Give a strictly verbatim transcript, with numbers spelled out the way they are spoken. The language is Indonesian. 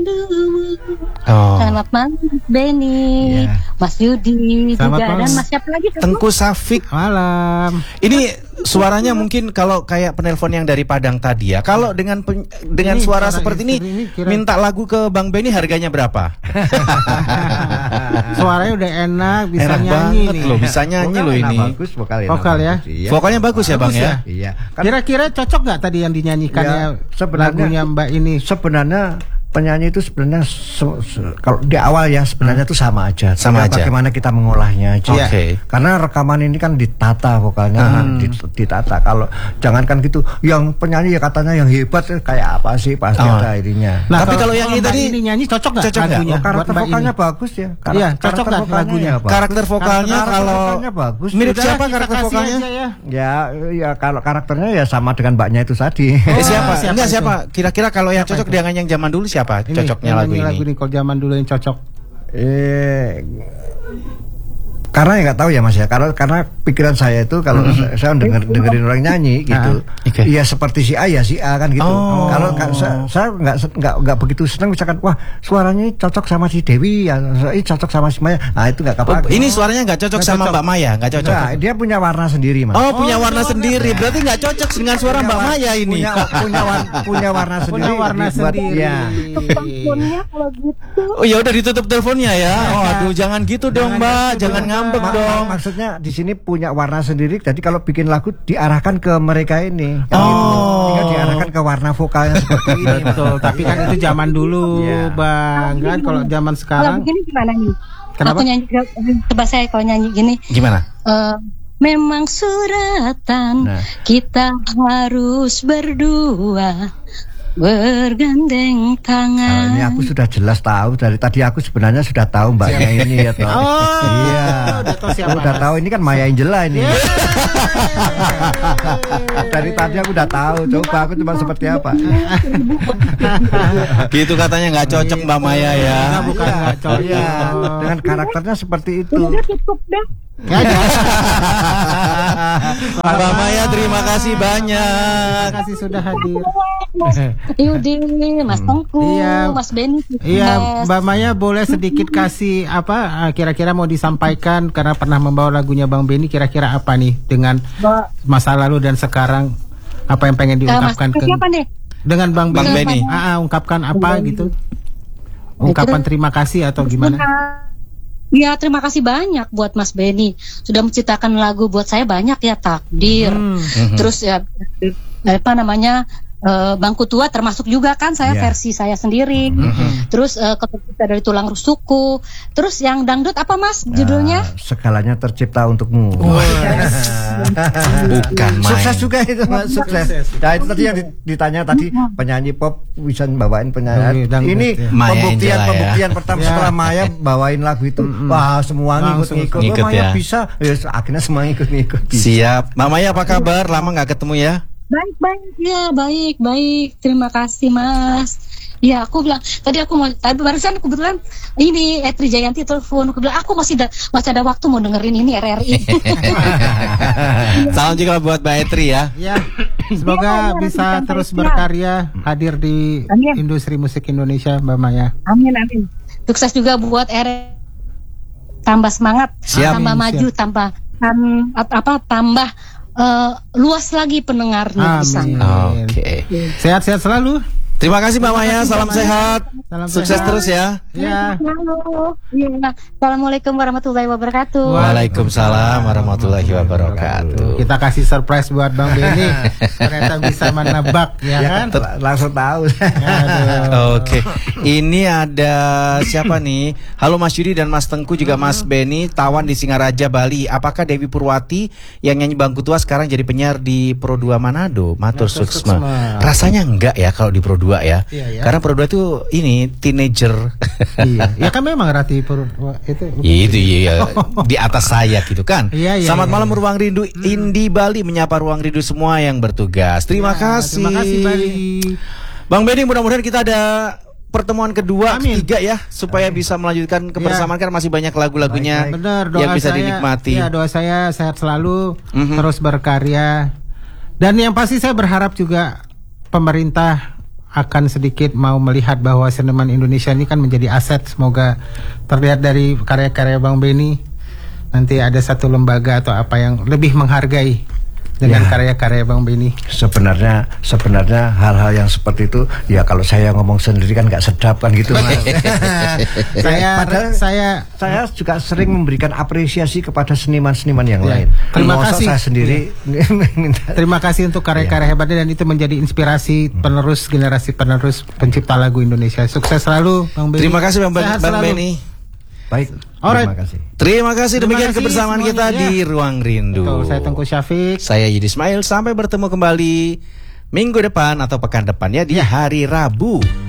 rindu. Oh. Selamat malam Benny, Yeah. Mas Yudi Selamat juga malam. dan Mas siapa lagi? Tengku Safik. Malam. Ini suaranya mungkin kalau kayak penelpon yang dari Padang tadi ya. Kalau dengan pen- dengan Ini suara suara seperti ini, istri ini kira- minta lagu ke Bang Benny harganya berapa? Suaranya udah enak, bisa Enak nyanyi banget nih. loh, bisa nyanyi loh ini. Bagus, vokal enak Vokal ya? bagus, iya. Vokalnya bagus ya Bang Bagus ya? ya? Iya. Kan Kira-kira cocok nggak tadi yang dinyanyikan Ya, ya, sebenarnya- lagunya Mbak ini? sebenarnya penyanyi itu sebenarnya se- se- kalau di awal ya sebenarnya itu sama aja. Sama Tinggal aja. Bagaimana kita mengolahnya aja. Oke. Karena rekaman ini kan ditata vokalnya, Hmm. dit- ditata. Kalau jangankan gitu, yang penyanyi ya katanya yang hebat eh, kayak apa sih pasti Oh. ada ininya. Nah, Tapi kalau yang ini Mbak tadi- ini nyanyi cocok nggak Cocok nggak? lagunya? Oh, karakter buat Mbak vokalnya ini? bagus ya. Karak- Iya, cocok karakter nggak vokalnya lagunya? ya bagus. Karakter vokalnya Karakter kalau vokalnya bagus. mirip Udah, siapa kita karakter kasih vokalnya? aja ya. Ya, ya kalau karakternya ya sama dengan mbaknya itu tadi. Eh, siapa? siapa Enggak itu? siapa? Kira-kira kalau yang Siapa cocok itu? dengan yang zaman dulu siapa? Ini, Cocoknya yang lagu nyanyi ini. lagu ini kalau zaman dulu yang cocok. Eh, karena ya nggak tahu ya Mas ya, karena karena pikiran saya itu kalau saya, saya denger, dengerin orang nyanyi gitu, Ah, oke. ya seperti si A ya si A kan gitu. Oh. Kalau ka- saya saya nggak se- nggak nggak begitu senang misalkan wah suaranya ini cocok sama si Dewi ya, ini cocok sama si Maya, nah itu nggak Oh, apa-apa. ini suaranya nggak cocok Nggak sama cocok. Mbak Maya, nggak cocok. Nggak, dia punya warna sendiri Mas. Oh, punya Oh, warna punya sendiri. warna. Berarti nggak cocok dengan suara Punya Mbak war- Maya ini. punya punya, war- punya warna sendiri. Punya warna buat- sendiri. ya. Teleponnya kalau gitu. Oh ya udah ditutup teleponnya ya. Oh aduh jangan gitu dong Jangan Mbak, gitu jangan dong, ngambek Ma- dong. ma- Maksudnya di sini punya warna sendiri. Jadi kalau bikin lagu diarahkan ke mereka ini. Kan Oh. gitu. Tinggal diarahkan ke warna vokalnya seperti ini. Betul, tapi kan itu zaman dulu, Iya. Bang. Kan kalau zaman Kalau sekarang begini gimana nih? Kenapa? Aku nyanyi, coba saya kalau nyanyi gini. Gimana? eh, memang suratan Nah. kita harus berdua bergandeng Nah, tangan. ini aku sudah jelas tahu dari tadi aku sebenarnya sudah tahu mbaknya ini ya toh. Oh, iya. udah tahu siapa. Udah tahu ini kan Maya Angela ini. Dari tadi aku udah tahu. Coba aku cuma seperti apa. Gitu katanya nggak cocok Mbak Maya ya. Enggak, bukan nggak cocok. Iya, dengan karakternya seperti itu. Udah cukup deh. Ya, jangan. Mbak Maya terima kasih banyak. Terima kasih sudah hadir. Mas Yudi, Mas Tengku, Iya. Mas Benny, Iya, Mas- Mbak Maya boleh sedikit kasih apa eh, kira-kira mau disampaikan karena pernah membawa lagunya Bang Benny, kira-kira apa nih dengan Ba- masa lalu dan sekarang apa yang pengen Eh, Mas diungkapkan ke siapa nih? dengan Bang Bang Benny? Benny. Ah, ah, ungkapkan apa gitu? Ungkapan terima kasih atau gimana? Ya terima kasih banyak buat Mas Benny sudah menciptakan lagu buat saya banyak ya takdir. Hmm. Terus ya apa namanya eh, Bangku Tua termasuk juga kan saya Iya. versi saya sendiri. Terus eh, Ketuk Kita dari Tulang Rusukku. Terus yang dangdut apa Mas judulnya? Nah, segalanya tercipta untukmu. Bukan main. Sukses juga itu Mas, sukses. Nah itu tadi yang ditanya tadi penyanyi pop bisa bawain penyanyi. Oh, dangdut, Ini ya. Maya pembuktian Angela ya. pembuktian pertama Ya. setelah Maya bawain lagu itu. Wah semua Langsung ngikut-ngikut. ngikut Oh, Maya ya. bisa. Ya, akhirnya semua ngikut-ngikut. Siap. Mbak Maya apa kabar? Lama nggak ketemu ya? Baik baik ya baik baik terima kasih Mas. Ya aku bilang tadi aku mau tadi barusan kebetulan ini Etri Jayanti telepon aku bilang aku masih da, masih ada waktu mau dengerin ini R R I. Salam juga buat Mbak Etri ya. Ya, semoga Iya, bisa iya, terus iya. berkarya hadir di Amin. industri musik Indonesia, Mbak Maya. Amin amin. Sukses juga buat R R I. Tambah semangat, Siap. tambah Amin, maju, siap. tambah tam- apa tambah eh, luas lagi pendengarnya di Amin. sana. Oke. Sehat-sehat selalu. Terima kasih Mbak Maya. Salam sehat. Salam Sukses sehat. terus ya. Ya. Halo. Iya. Assalamualaikum warahmatullahi wabarakatuh. Waalaikumsalam warahmatullahi wabarakatuh. Kita kasih surprise buat Bang Benny. Ternyata bisa menebak, ya, Ya, kan? kan langsung tahu. Aduh. Oke, ini ada siapa nih? Halo Mas Yudi dan Mas Tengku juga Mas Benny, Tawan di Singaraja, Bali. Apakah Dewi Purwati yang nyanyi Bangku Tua sekarang jadi penyiar di Pro dua Manado? Matur Matur Suksma. Suksma. Rasanya enggak ya kalau di Pro dua ya. Iya, ya. Karena Pro dua itu ini teenager. Iya. Ya kan memang Rati Pur itu. Itu iya di atas saya gitu kan. Iya, iya, Selamat iya, malam iya. Ruang Rindu Indi Bali menyapa Ruang Rindu semua yang bertugas. Terima Ya, kasih. Terima kasih Bali. Bang Benny, mudah-mudahan kita ada pertemuan kedua, Amin. ketiga ya, supaya bisa melanjutkan kebersamaan kan masih banyak lagu-lagunya Benar, doa yang bisa saya, dinikmati. Ya, doa saya sehat selalu, Mhm. terus berkarya. Dan yang pasti saya berharap juga pemerintah akan sedikit mau melihat bahwa seniman Indonesia ini kan menjadi aset. Semoga terlihat dari karya-karya Bang Benny nanti ada satu lembaga atau apa yang lebih menghargai dengan Ya. karya-karya Bang Benny. Sebenarnya sebenarnya hal-hal yang seperti itu ya kalau saya ngomong sendiri kan nggak sedap kan gitu Mas. saya Padahal saya saya juga sering memberikan apresiasi kepada seniman-seniman yang Ya. lain. Terima Masa kasih. saya sendiri minta. terima kasih untuk karya-karya hebatnya dan itu menjadi inspirasi penerus generasi penerus pencipta lagu Indonesia. Sukses selalu Bang Benny. Terima kasih Bang, Sehat Bang selalu. Benny. Baik. Alright. Terima kasih. Terima kasih Terima demikian kasih kebersamaan semuanya, kita ya. di Ruang Rindu. Betul, saya Tengku Syafiq. Saya Yudi Ismail, sampai bertemu kembali minggu depan atau pekan depan ya di hari Rabu.